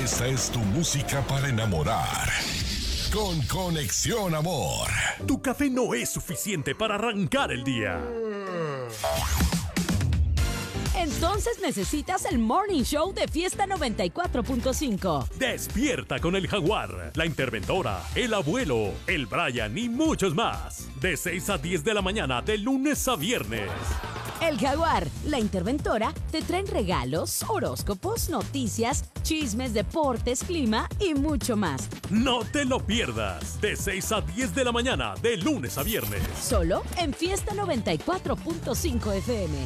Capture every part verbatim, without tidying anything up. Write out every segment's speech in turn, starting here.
Esta es tu música para enamorar. Con Conexión Amor. Tu café no es suficiente para arrancar el día. Entonces necesitas el Morning Show de Fiesta noventa y cuatro punto cinco. Despierta con el Jaguar, la Interventora, el Abuelo, el Brian y muchos más. De seis a diez de la mañana, de lunes a viernes. El Jaguar, la Interventora, te traen regalos, horóscopos, noticias, chismes, deportes, clima y mucho más. No te lo pierdas. De seis a diez de la mañana, de lunes a viernes. Solo en Fiesta noventa y cuatro punto cinco F M.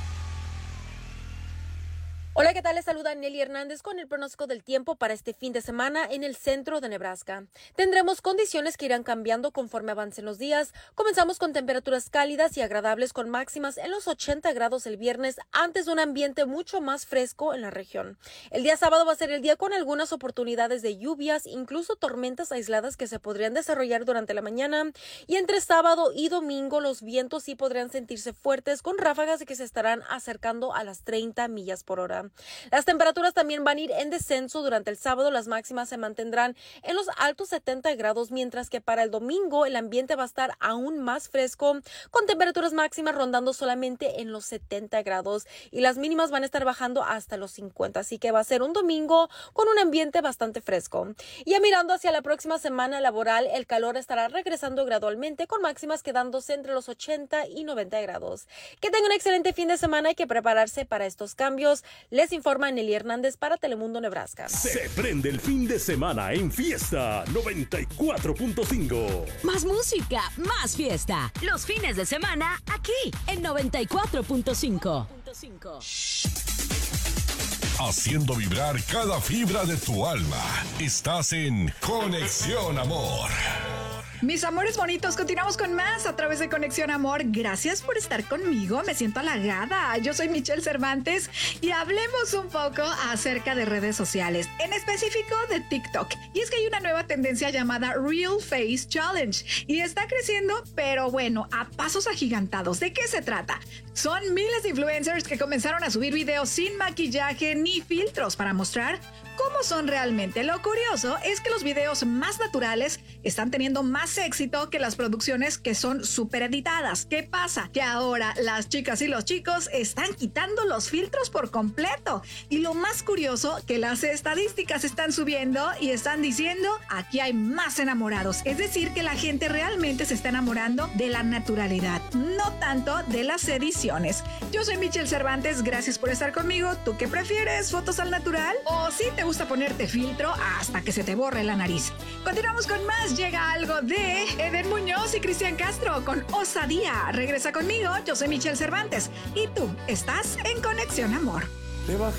Hola, ¿qué tal? Les saluda Nelly Hernández con el pronóstico del tiempo para este fin de semana en el centro de Nebraska. Tendremos condiciones que irán cambiando conforme avancen los días. Comenzamos con temperaturas cálidas y agradables con máximas en los ochenta grados el viernes antes de un ambiente mucho más fresco en la región. El día sábado va a ser el día con algunas oportunidades de lluvias, incluso tormentas aisladas que se podrían desarrollar durante la mañana. Y entre sábado y domingo los vientos sí podrían sentirse fuertes con ráfagas que se estarán acercando a las treinta millas por hora. Las temperaturas también van a ir en descenso durante el sábado. Las máximas se mantendrán en los altos setenta grados, mientras que para el domingo el ambiente va a estar aún más fresco, con temperaturas máximas rondando solamente en los setenta grados y las mínimas van a estar bajando hasta los cincuenta, así que va a ser un domingo con un ambiente bastante fresco. Y ya mirando hacia la próxima semana laboral, el calor estará regresando gradualmente, con máximas quedándose entre los ochenta y noventa grados. Que tengan un excelente fin de semana, hay que prepararse para estos cambios. Les informa Nelly Hernández para Telemundo Nebraska. Se prende el fin de semana en Fiesta noventa y cuatro punto cinco. Más música, más fiesta. Los fines de semana aquí en noventa y cuatro punto cinco. Haciendo vibrar cada fibra de tu alma. Estás en Conexión Amor. Mis amores bonitos, continuamos con más a través de Conexión Amor. Gracias por estar conmigo, me siento halagada. Yo soy Michelle Cervantes y hablemos un poco acerca de redes sociales, en específico de TikTok. Y es que hay una nueva tendencia llamada Real Face Challenge y está creciendo, pero bueno, a pasos agigantados. ¿De qué se trata? Son miles de influencers que comenzaron a subir videos sin maquillaje ni filtros para mostrar cómo son realmente. Lo curioso es que los videos más naturales están teniendo más éxito que las producciones que son súper editadas. ¿Qué pasa? Que ahora las chicas y los chicos están quitando los filtros por completo. Y lo más curioso, que las estadísticas están subiendo y están diciendo, aquí hay más enamorados. Es decir, que la gente realmente se está enamorando de la naturalidad, no tanto de las ediciones. Yo soy Michelle Cervantes, gracias por estar conmigo. ¿Tú qué prefieres? ¿Fotos al natural? ¿O si te gusta ponerte filtro hasta que se te borre la nariz? Continuamos con más. Llega algo de Eden Muñoz y Cristian Castro con Osadía. Regresa conmigo. Yo soy Michelle Cervantes y tú estás en Conexión Amor.